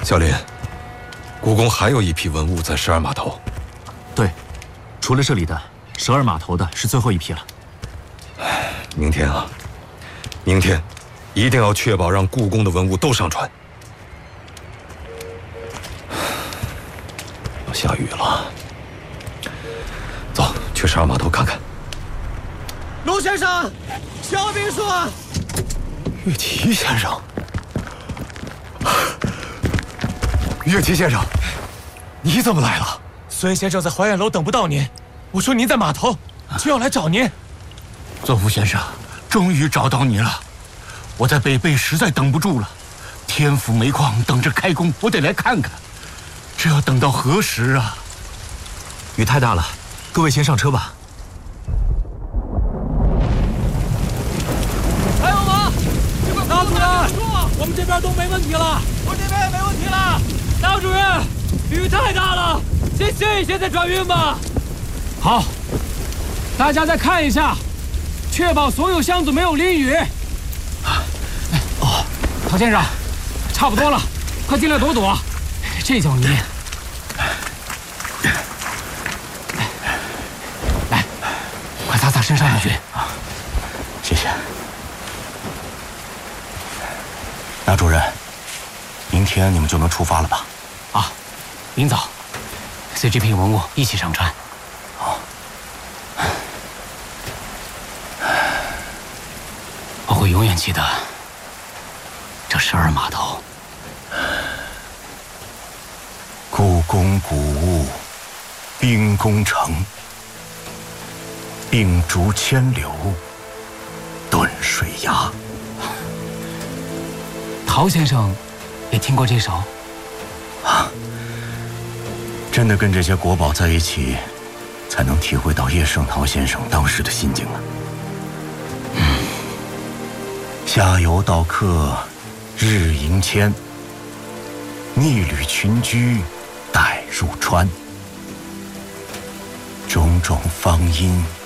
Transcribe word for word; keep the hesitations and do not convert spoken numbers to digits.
小林，故宫还有一批文物在十二码头。 对，除了这里的，十二码头的是最后一批了。 明天啊，明天一定要确保让故宫的文物都上船。要下雨了，走去十二码头看看。 陆先生，小兵说， 岳奇先生，岳奇先生，你怎么来了？ 孙先生在怀远楼等不到您，我说您在码头，就要来找您。 左福先生，终于找到你了，我在北碚实在等不住了，天府煤矿等着开工，我得来看看，这要等到何时啊？ 雨太大了，各位先上车吧。 还有吗？老主任，我们这边都没问题了，我这边也没问题了。老主任，雨太大了，先歇一歇再转运吧。好，大家再看一下，确保所有箱子没有淋雨。哦，陶先生，差不多了，快进来躲躲，这叫泥。来，快擦擦身上的雪。 谢谢。那主任，明天你们就能出发了吧？ 啊，明早，随这批文物一起上船。 好。 我会永远记得这十二码头。 故宫古物，兵工城，并逐千流，顿水崖。 陶先生也听过这首啊，真的跟这些国宝在一起，才能体会到叶圣陶先生当时的心境啊。嗯，下游道客日营千，逆旅群居待入川。种种芳音